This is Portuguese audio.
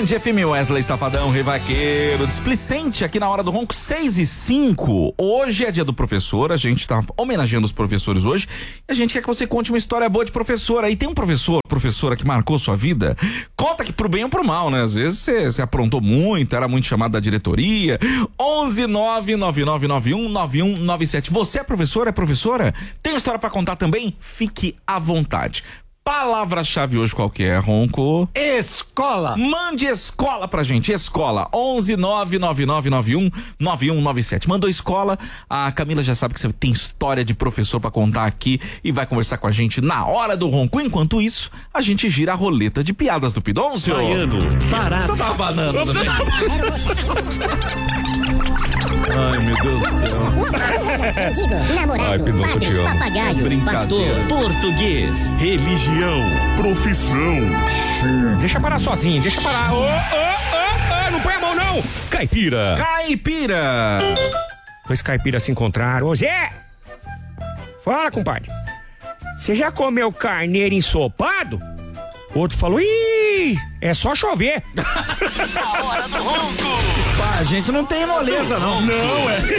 Band FM, Wesley Safadão, Revaqueiro, displicente aqui na Hora do Ronco, 6:05. Hoje é dia do professor, a gente tá homenageando os professores hoje e a gente quer que você conte uma história boa de professor. Aí tem um professora que marcou sua vida? Conta que pro bem ou pro mal, né? Às vezes você aprontou muito, era muito chamado da diretoria. 11999919197. Você é professor, é professora? Tem história pra contar também? Fique à vontade. Palavra-chave hoje qual que é, Ronco? Escola. Mande escola pra gente, escola, 11999919197. Mandou escola, a Camila já sabe que você tem história de professor pra contar aqui e vai conversar com a gente na Hora do Ronco. Enquanto isso, a gente gira a roleta de piadas do Pidoncio. Baiano, parado. Você tava banana também. Ai, meu Deus do céu. Mendigo, namorado, Ai, Pidoncio, padre, te amo. papagaio, Brincadeira. Pastor, português, religião, Profissão. deixa parar sozinho, deixa parar. Não põe a mão não. Caipira. Caipira. Dois caipiras se encontraram. Ô Zé! Fala, compadre. Você já comeu carneiro ensopado? O outro falou, ih, é só chover. A gente não tem moleza, não. Não, é.